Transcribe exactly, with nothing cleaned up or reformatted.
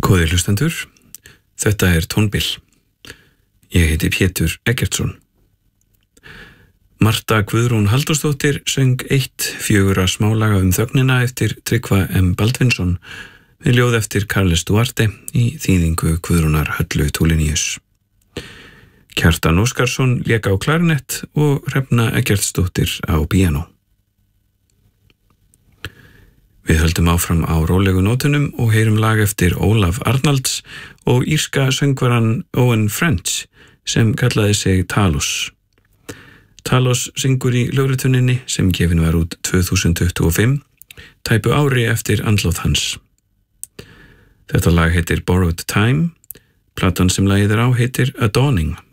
Góðir hlustendur, þetta er Tónbil. Ég heiti Pétur Eggertsson. Marta Guðrún Halldórsdóttir söng eitt fjögurra smálaga um þögnina eftir Tryggva M. Baldvinsson við ljóð eftir Carles Duarte í þýðingu Guðrúnar Höllu Tulinius. Kjartan Óskarsson lék á klarinett og Hrefna Eggertsdóttir á píanó. Við höldum áfram á rólegu nótunum og heyrum lag eftir Ólaf Arnalds og írska söngvaran Owen French sem kallaði sig Talos. Talos syngur í hljóðrituninni sem gefin var út tvö þúsund tuttugu og fimm, tæpu ári eftir andlát hans. Þetta lag heitir Borrowed Time, platan sem lagið er á heitir A Dawning.